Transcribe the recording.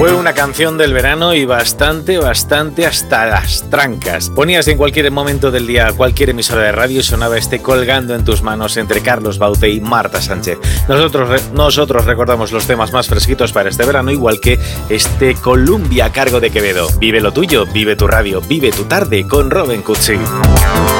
Fue una canción del verano y bastante hasta las trancas. Ponías en cualquier momento del día cualquier emisora de radio y sonaba Colgando en tus manos entre Carlos Baute y Marta Sánchez. Nosotros recordamos los temas más fresquitos para este verano, igual que Columbia a cargo de Quevedo. Vive lo tuyo, vive tu radio, vive tu tarde con Robin Cutsi.